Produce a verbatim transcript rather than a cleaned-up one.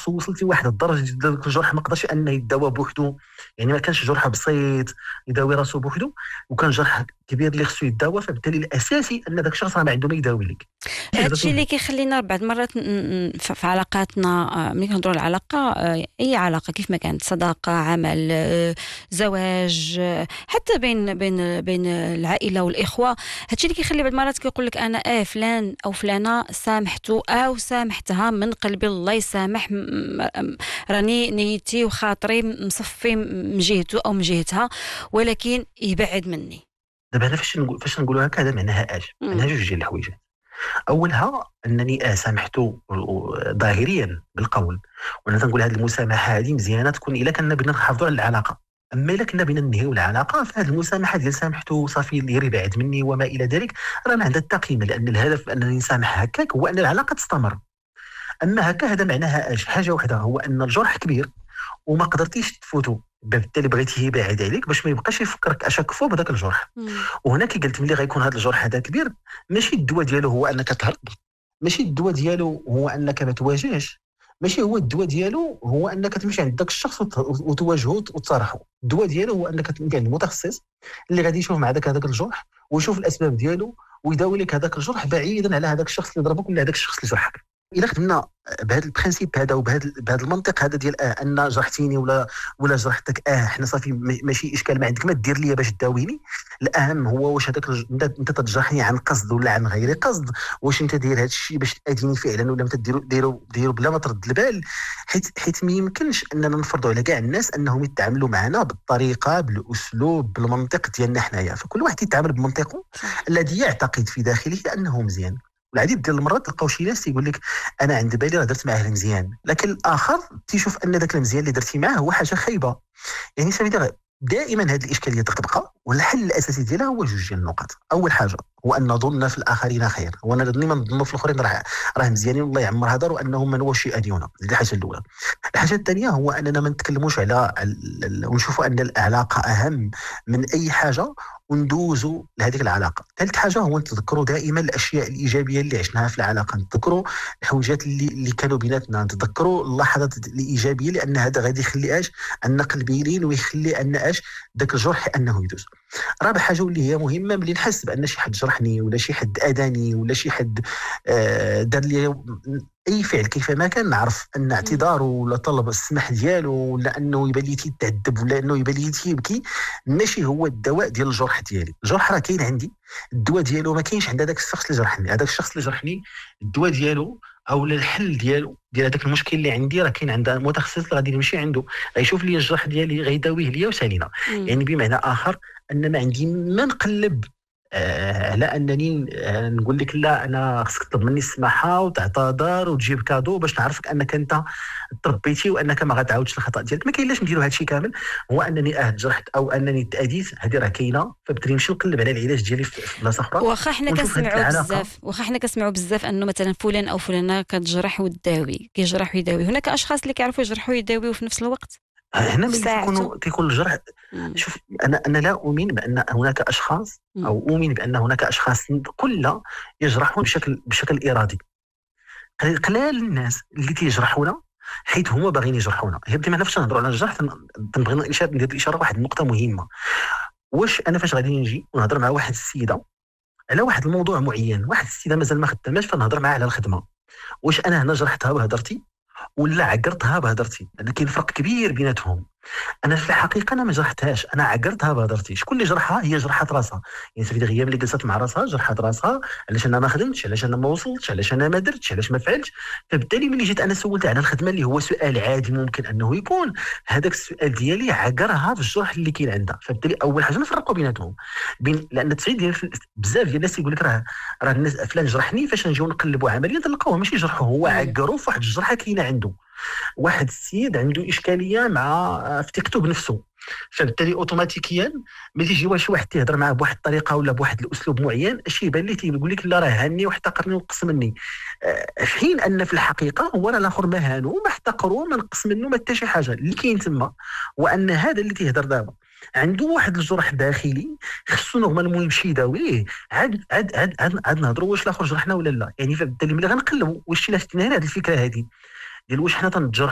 الشخص وصلتي واحد الدرجه ديال الجرح ما قدرش انه يداوى بوحدو، يعني ما كانش جرح بسيط يداوي راسو بوحدو، وكان جرح كبير اللي خصو يداوى، فبالتالي الاساسي ان داك الشخص راه ما عنده ما يداوي لك. هادشي اللي كيخلينا بعض المرات ن- ن- في علاقاتنا، آه، ملي كنهضروا على العلاقه، آه، اي علاقه كيف ما كانت، صداقه، عمل، آه، زواج، آه، حتى بين بين بين العائله والاخوه. هادشي اللي كيخلي بعض المرات كيقول لك انا اه فلان او فلانه سامحته او سامحتها من قلبي، الله يسامح، م- م- راني نيتي وخاطري مصفي من جهته او من جهتها، ولكن يبعد مني. دابا هنا فاش نقول فاش نقولوا هكا، هذا معناها اش معناها مم. جوج ديال الحوايج. اولها انني آه سامحته ظاهريا بالقول، وانا تنقول هذه المسامحه هذه مزيانه تكون الا كنا بغينا نحافظوا على العلاقه. اما الا كنا بغينا ننهيو العلاقه، فهذه المسامحه ديال سامحته صافي ديري بعد مني وما الى ذلك راه ما عندها حتى قيمه، لان الهدف انني نسامح هكاك هو ان العلاقه تستمر. اما هكا هذا معناها اش حاجه واحده، هو ان الجرح كبير وما قدرتيش تفوتو، بالتالي بغيتيه يبعد عليك باش ما يبقاش يفكرك اشكفو بهذاك الجرح. مم. وهنا كي قلت ملي غيكون هذا الجرح هذا كبير، ماشي الدواء ديالو هو انك تهرب، ماشي الدواء ديالو هو انك ما تواجهش، ماشي هو الدواء ديالو هو انك تمشي عند داك الشخص وت- وتواجهه وتصارحه. الدواء ديالو هو انك تمشي عند المتخصص اللي غادي يشوف مع داك هذاك الجرح ويشوف الاسباب ديالو ويداوي لك هذاك الجرح بعيدا على هذاك الشخص اللي ضربك ولا هذاك الشخص اللي جرحك. الا خدمنا بهذا البرانسيب هذا وبهذا بهذا المنطق هذا ديال اه ان جرحتيني ولا ولا جرحتك، اه حنا صافي م- ماشي اشكال، ما عندك ما دير ليا باش تداويني. الاهم هو واش هذاك الج- انت انت تجرحني عن قصد ولا عن غير قصد، واش انت داير هذا الشيء باش تاذيني فعلا ولا انت ديرو ديرو ديرو بلا ما ترد البال. حيت حيت ما يمكنش اننا نفرضوا على كاع الناس انهم يتعاملوا معنا بالطريقه بالاسلوب بالمنطق ديالنا حنايا، فكل واحد يتعامل بمنطقه صح. الذي يعتقد في داخله انه مزيان. والعديد ديال المرات تلقاو شي ناس يقول لك انا عند بالي راه درت معاه المزيان، لكن الاخر تيشوف ان ذاك المزيان اللي درتي معاه هو حاجه خايبه. يعني سميتها دائما هذه الاشكاليه تتبقى، والحل الاساسي ديالها هو جوج ديال النقط. اول حاجه هو ان نظن في الاخرين خير، وانا ديما نظن في الاخرين راه راه مزيانين والله يعمر هذا وانهم من واش يؤذيونا. هذه الحاجه الاولى. الحاجه الثانيه هو اننا ما نتكلموش على ال- ال- ونشوفوا ان العلاقه اهم من اي حاجه وندوزوا لهذيك العلاقه. ثالث حاجه هو نتذكروا دائما الاشياء الايجابيه اللي عشناها في العلاقه، نتذكروا الحويجات اللي اللي كانوا بيناتنا، نتذكروا اللحظات الايجابيه، لان هذا غادي يخلي اش ان قلبي يلين ويخلي ان اش ذاك الجرح انه يدوز. رابع حاجه واللي هي مهمه، ملي نحس بان شي حد جرحني ولا شي حد اذاني ولا شي حد آه دار لي اي فعل كيفما كان، نعرف ان مم. اعتذاره ولا طلب السماح ديالو ولا انه يبان لي تيتعذب ولا انه يبان لي تيبكي ماشي هو الدواء ديال الجرح ديالي. الجرح راه كاين عندي، الدواء ديالو ما كاينش عند هذاك الشخص اللي جرحني. هذاك الشخص اللي جرحني الدواء ديالو او الحل ديالو ديال هذاك المشكل اللي عندي راه كاين عند متخصص اللي غادي نمشي عنده، غيشوف لي الجرح ديالي غيداويه ليا وسالينا. مم. يعني بمعنى اخر ان ما عندي ما نقلب آه على انني آه نقول لك لا انا خصك تطلب مني السماحه وتعتذر وتجيب كادو باش نعرفك انك انت تربيتي وانك ما غتعاودش الخطا ديالك. ما كاين لاش نديروا هذا الشيء كامل. هو انني اه تجرحت او انني تاذيت، هذه راه كاينه، فبالتالي نمشي نقلب على العلاج ديالي في في بلاصه اخرى واخا حنا ونشوف هذه كنسمعوا العلاقه. بزاف واخا حنا كنسمعوا بزاف انه مثلا فلان او فلانه كتجرح وتداوي، كيجرح ويداوي، هناك اشخاص اللي كيعرفوا يجرحوا ويداويوا في نفس الوقت هنا في ملي ساعته. تيكونوا تيكون الجرح. مم. شوف انا انا لا اؤمن بان هناك اشخاص مم. او اؤمن بان هناك اشخاص كل يجرحون بشكل بشكل ارادي. قليل قلال الناس اللي تيجرحونا حيت هما باغيين يجرحونا. هي ديما حنا فاش نهضروا على الجرح تن- تنبغي الاشاره ندير الاشاره واحد النقطه مهمه. واش انا فاش غادي نجي ونهضر مع واحد السيده على واحد الموضوع معين، واحد السيده مازال ما خداماش فنهضر معها على الخدمه، واش انا هنا جرحتها بهضرتي ولا عقرتها بهضرتي؟ لان كاين فرق كبير بيناتهم. انا في الحقيقه انا ما جرحتهاش، انا عقرتها بهضرتي. شكون اللي جرحها؟ هي جرحت راسها. يعني سيدي غياب اللي جلست مع راسها جرحت راسها، علاش انا ما خدمتش، علاش انا ما وصلتش، علاش انا ما درتش، علاش ما فعلتش. فبالتالي ملي جيت انا سولت على الخدمه اللي هو سؤال عادي ممكن انه يكون، هذاك السؤال ديالي عقرها في الجرح اللي كاين عندها. فبالتالي اول حاجه نفرقوا بيناتهم، بين لان تسعيد ديال بزاف ديال الناس يقول لك راه راه الناس فلان جرحني، فاش نجيو نقلبوا عمليا تلقاوه ماشي جرحه، هو مم. عقرو في واحد الجرحه كاينه عنده. واحد السيد عنده اشكاليه مع في ثقته بنفسه، فبالتالي اوتوماتيكيا ملي تيجي شي واحد تيهضر معاه بواحد الطريقه ولا بواحد الاسلوب معين، اش يبان ليه؟ تيقول لك لا راه هاني واحتقرني ونقص مني، في حين ان في الحقيقه هو راه الاخر ما هانو وما احتقرو وما نقص منه ما حتى شي حاجه. اللي كاين تما وان هذا اللي تيهضر دابا عنده واحد الجرح داخلي خصو نورمالمون يمشي يداويه. عاد عاد عاد عاد, عاد نهضروا واش الاخر جرحنا ولا لا. يعني فبالتالي ملي غنقلبوا واش شي لاش هنا هذه الفكره هذه ديال واش حنا تنتجرحوا